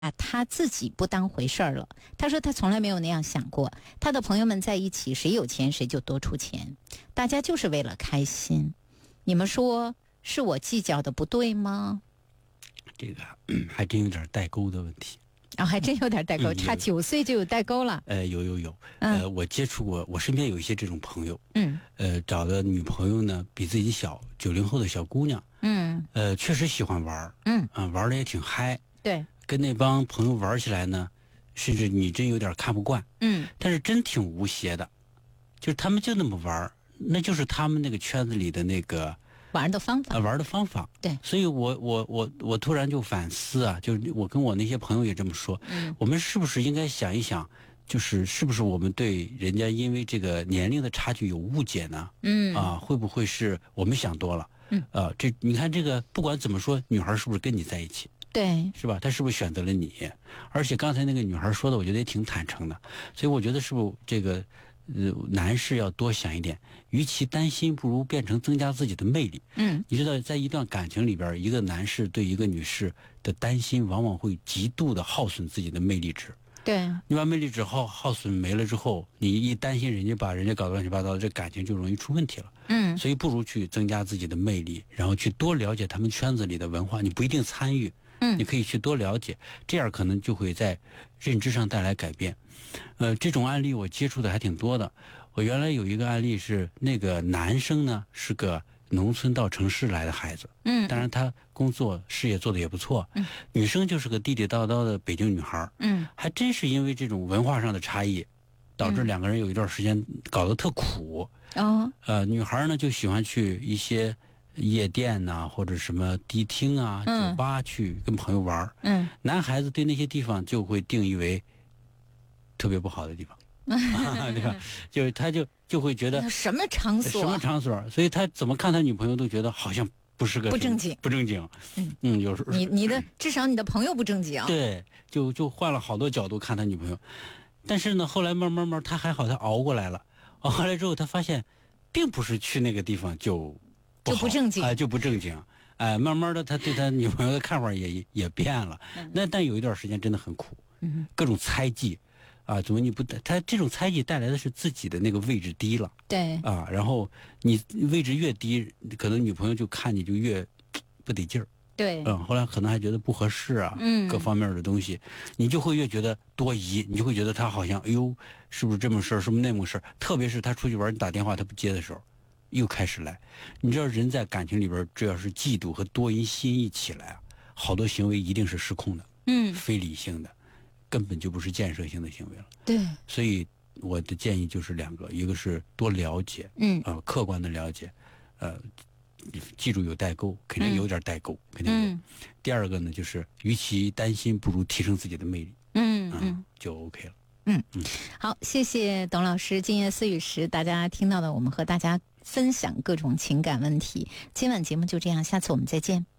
他自己不当回事儿了。他说他从来没有那样想过，他的朋友们在一起，谁有钱谁就多出钱，大家就是为了开心。你们说是我计较的不对吗？ 这个还真有点代沟的问题。 还真有点代沟，差9岁就有代沟了。 有，我接触过，我身边有一些这种朋友，找的女朋友呢比自己小，90后的小姑娘，确实喜欢玩，玩的也挺嗨， 对， 跟那帮朋友玩起来呢，甚至你真有点看不惯，但是真挺无邪的，就是他们就那么玩，那就是他们那个圈子里的那个。 玩的方法，对， 所以我突然就反思啊，就是我跟我那些朋友也这么说，我们是不是应该想一想，是不是我们对人家因为这个年龄的差距有误解呢？会不会是我们想多了？这你看这个不管怎么说，女孩是不是跟你在一起？ 对， 是吧？她是不是选择了你？而且刚才那个女孩说的，我觉得也挺坦诚的，所以我觉得是不是这个。男士要多想一点，与其担心，不如变成增加自己的魅力。你知道，在一段感情里边，一个男士对一个女士的担心，往往会极度的耗损自己的魅力值。 对， 你把魅力值耗损没了之后，你一担心人家把人家搞得乱七八糟，这感情就容易出问题了。所以不如去增加自己的魅力，然后去多了解他们圈子里的文化。你不一定参与，你可以去多了解，这样可能就会在认知上带来改变。这种案例我接触的还挺多的。我原来有一个案例是那个男生呢是个农村到城市来的孩子，当然他工作事业做得也不错，女生就是个地地道道的北京女孩，还真是因为这种文化上的差异，导致两个人有一段时间搞得特苦。女孩呢就喜欢去一些夜店呐，或者什么迪厅啊、酒吧去跟朋友玩，男孩子对那些地方就会定义为特别不好的地方，对吧？就是他就会觉得什么场所， 所以他怎么看他女朋友都觉得好像不是个不正经。 有时候你的至少你的朋友不正经。 对，就换了好多角度看他女朋友，但是呢，后来慢慢他还好，他熬过来了。熬过来之后，他发现，并不是去那个地方就不正经，就不正经。慢慢的，他对他女朋友的看法也变了。但有一段时间真的很苦，各种猜忌。怎么你不？他这种猜忌带来的是自己的那个位置低了， 对然后你位置越低，可能女朋友就看你就越不得劲儿， 对， 后来可能还觉得不合适啊，各方面的东西，你就会越觉得多疑，你就会觉得他好像，哎呦，是不是这么事儿，是不是那么事儿？特别是他出去玩，你打电话他不接的时候，又开始来。你知道，人在感情里边，只要是嫉妒和多疑心一起来好多行为一定是失控的，非理性的。根本就不是建设性的行为了。 对， 所以我的建议就是2个，一个是多了解，客观的了解，记住有代沟，肯定有点代沟，肯定有。第2个呢，就是与其担心，不如提升自己的魅力，就 OK 了。 好，谢谢董老师。今夜思语时，大家听到的，我们和大家分享各种情感问题。今晚节目就这样，下次我们再见。